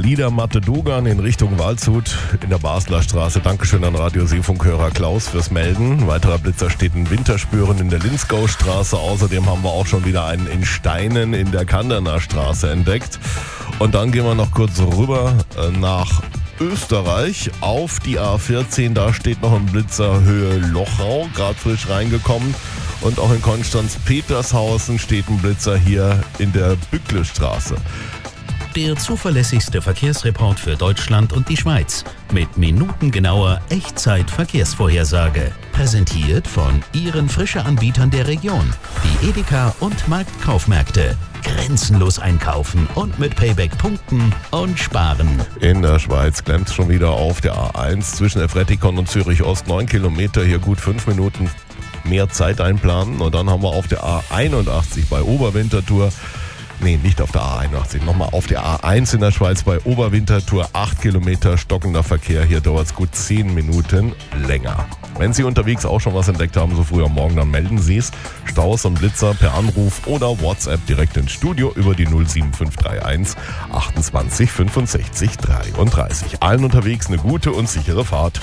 Liedermatte-Dogan in Richtung Waldshut in der Basler Straße. Dankeschön an Radio-Seefunkhörer Klaus fürs Melden. Ein weiterer Blitzer steht in Winterspüren in der Linzgaustraße. Außerdem haben wir auch schon wieder einen in Steinen in der Kanderner Straße entdeckt. Und dann gehen wir noch kurz rüber nach Österreich auf die A14. Da steht noch ein Blitzer Höhe Lochau, gerade frisch reingekommen. Und auch in Konstanz-Petershausen steht ein Blitzer hier in der Bücklestraße. Der zuverlässigste Verkehrsreport für Deutschland und die Schweiz mit minutengenauer Echtzeit-Verkehrsvorhersage. Präsentiert von Ihren Frische-Anbietern der Region, die Edeka und Marktkaufmärkte. Grenzenlos einkaufen und mit Payback punkten und sparen. In der Schweiz klemmt es schon wieder auf der A1 zwischen Efretikon und Zürich Ost. 9 Kilometer, hier gut 5 Minuten mehr Zeit einplanen. Und dann haben wir auf der A81 bei Oberwinterthur, nicht auf der A81, nochmal auf der A1 in der Schweiz bei Oberwinterthur 8 Kilometer stockender Verkehr. Hier dauert es gut 10 Minuten länger. Wenn Sie unterwegs auch schon was entdeckt haben, so früh am Morgen, dann melden Sie es. Staus und Blitzer per Anruf oder WhatsApp direkt ins Studio über die 07531 28 65 33. Allen unterwegs eine gute und sichere Fahrt.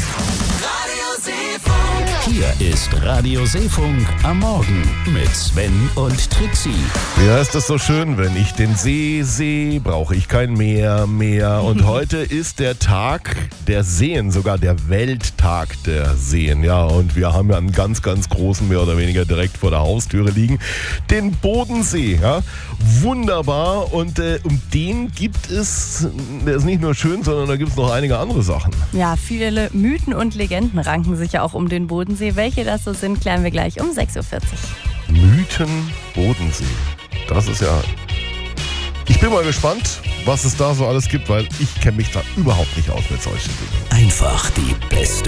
Hier ist Radio Seefunk am Morgen mit Sven und Trixie. Ja, ist das so schön, wenn ich den See sehe, brauche ich kein Meer mehr. Und heute ist der Tag der Seen, sogar der Welttag der Seen. Ja, und wir haben ja einen ganz, ganz großen, mehr oder weniger direkt vor der Haustüre liegen, den Bodensee. Ja, wunderbar. Und um den gibt es, der ist nicht nur schön, sondern da gibt es noch einige andere Sachen. Ja, viele Mythen und Legenden ranken sich ja auch um den Bodensee. Welche das so sind, klären wir gleich um 6.40 Uhr. Mythen Bodensee. Das ist ja... Ich bin mal gespannt, was es da so alles gibt, weil ich kenne mich da überhaupt nicht aus mit solchen Dingen. Einfach die beste